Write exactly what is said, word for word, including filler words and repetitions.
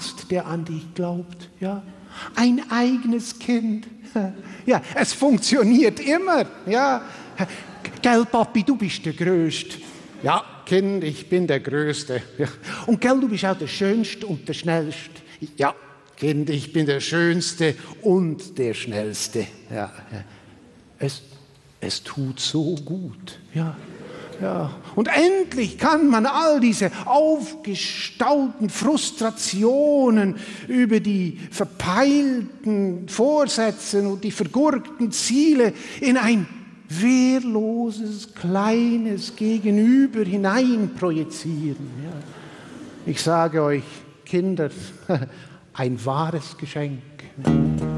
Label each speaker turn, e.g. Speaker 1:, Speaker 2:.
Speaker 1: Arzt, der an dich glaubt. Ja? Ein eigenes Kind. Ja, es funktioniert immer. Ja? Gell, Papi, du bist der Größte. Ja, Kind, ich bin der Größte. Ja. Und gell, du bist auch der Schönste und der Schnellste. Ja, Kind, ich bin der Schönste und der Schnellste. Ja. Es, es tut so gut. Ja. Ja. Und endlich kann man all diese aufgestauten Frustrationen über die verpeilten Vorsätze und die vergurkten Ziele in ein wehrloses, kleines Gegenüber hinein projizieren. Ja. Ich sage euch, Kinder, ein wahres Geschenk.